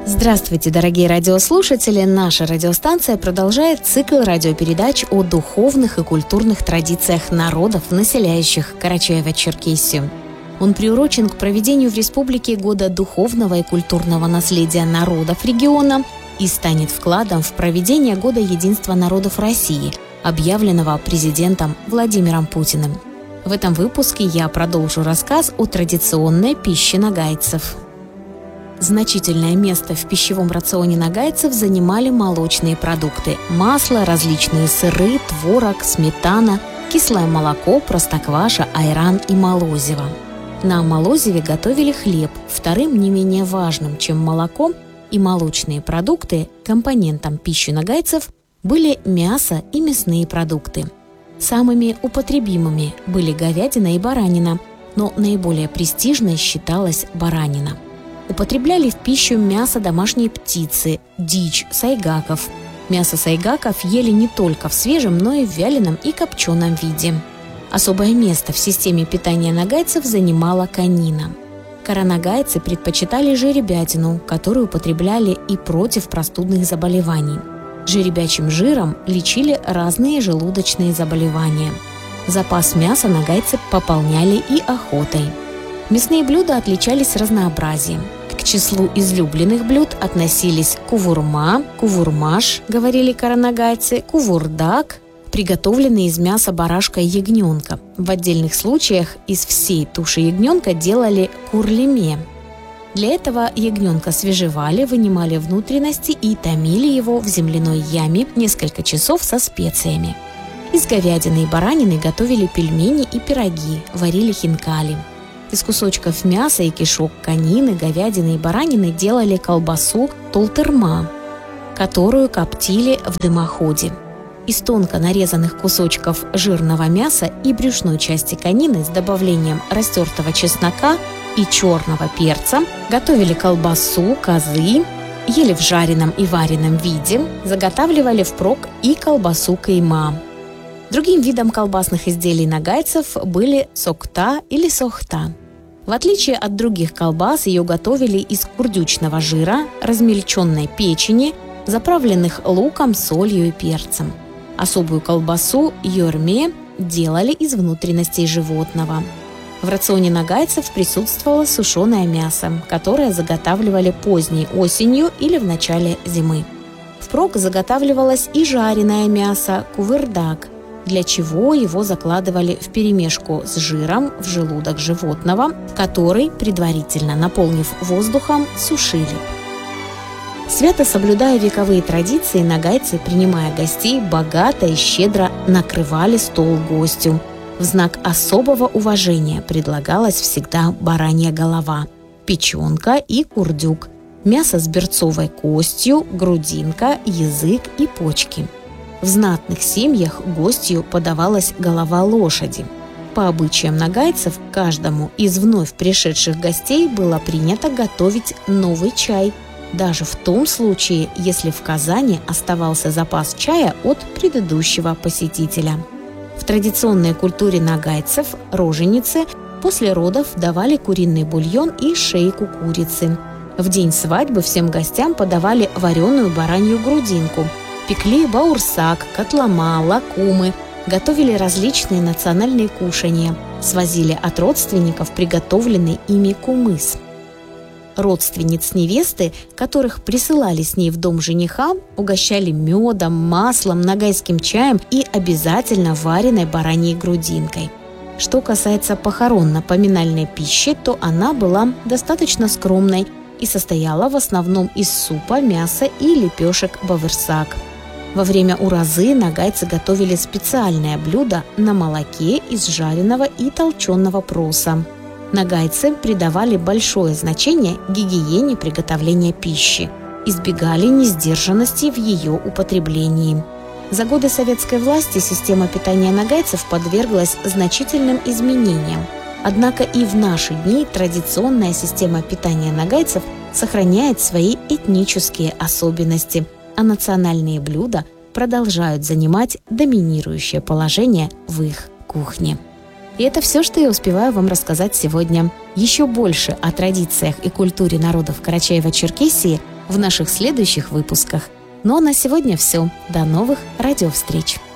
Здравствуйте, дорогие радиослушатели! Наша радиостанция продолжает цикл радиопередач о духовных и культурных традициях народов, населяющих Карачаево-Черкесию. Он приурочен к проведению в республике Года духовного и культурного наследия народов региона и станет вкладом в проведение Года единства народов России, объявленного президентом Владимиром Путиным. В этом выпуске я продолжу рассказ о традиционной пище нагайцев. Значительное место в пищевом рационе нагайцев занимали молочные продукты – масло, различные сыры, творог, сметана, кислое молоко, простокваша, айран и молозиво. На молозиве готовили хлеб, вторым не менее важным, чем молоко и молочные продукты, компонентом пищи нагайцев были мясо и мясные продукты. Самыми употребимыми были говядина и баранина, но наиболее престижной считалась баранина. Употребляли в пищу мясо домашней птицы, дичь, сайгаков. Мясо сайгаков ели не только в свежем, но и в вяленом и копченом виде. Особое место в системе питания нагайцев занимала конина. Каранагайцы предпочитали жеребятину, которую употребляли и против простудных заболеваний. Жеребячим жиром лечили разные желудочные заболевания. Запас мяса нагайцы пополняли и охотой. Мясные блюда отличались разнообразием. К числу излюбленных блюд относились кувурма, кувурмаш, говорили каранагайцы, кувурдак, приготовленный из мяса барашка и ягненка. В отдельных случаях из всей туши ягненка делали курлеме. Для этого ягненка свежевали, вынимали внутренности и томили его в земляной яме несколько часов со специями. Из говядины и баранины готовили пельмени и пироги, варили хинкали. Из кусочков мяса и кишок конины, говядины и баранины делали колбасу толтырма, которую коптили в дымоходе. Из тонко нарезанных кусочков жирного мяса и брюшной части конины с добавлением растертого чеснока и черного перца готовили колбасу, козы, ели в жареном и вареном виде, заготавливали впрок и колбасу кайма. Другим видом колбасных изделий нагайцев были сокта или сохта. В отличие от других колбас, ее готовили из курдючного жира, размельченной печени, заправленных луком, солью и перцем. Особую колбасу йорме делали из внутренностей животного. В рационе нагайцев присутствовало сушеное мясо, которое заготавливали поздней осенью или в начале зимы. Впрок заготавливалось и жареное мясо кувырдак, для чего его закладывали вперемешку с жиром в желудок животного, который, предварительно наполнив воздухом, сушили. Свято соблюдая вековые традиции, нагайцы, принимая гостей, богато и щедро накрывали стол гостю. В знак особого уважения предлагалась всегда баранья голова, печенка и курдюк, мясо с берцовой костью, грудинка, язык и почки. В знатных семьях гостью подавалась голова лошади. По обычаям нагайцев, каждому из вновь пришедших гостей было принято готовить новый чай, даже в том случае, если в казане оставался запас чая от предыдущего посетителя. В традиционной культуре нагайцев роженицы после родов давали куриный бульон и шейку курицы. В день свадьбы всем гостям подавали вареную баранью грудинку, пекли баурсак, котлама, лакумы, готовили различные национальные кушанья, свозили от родственников приготовленный ими кумыс. Родственниц невесты, которых присылали с ней в дом жениха, угощали медом, маслом, нагайским чаем и обязательно вареной бараньей грудинкой. Что касается похоронно-поминальной пищи, то она была достаточно скромной и состояла в основном из супа, мяса и лепешек баурсак. Во время уразы нагайцы готовили специальное блюдо на молоке из жареного и толченого проса. Нагайцы придавали большое значение гигиене приготовления пищи, избегали несдержанности в ее употреблении. За годы советской власти система питания нагайцев подверглась значительным изменениям. Однако и в наши дни традиционная система питания нагайцев сохраняет свои этнические особенности, а национальные блюда продолжают занимать доминирующее положение в их кухне. И это все, что я успеваю вам рассказать сегодня. Еще больше о традициях и культуре народов Карачаево-Черкесии в наших следующих выпусках. Ну а на сегодня все. До новых радиовстреч!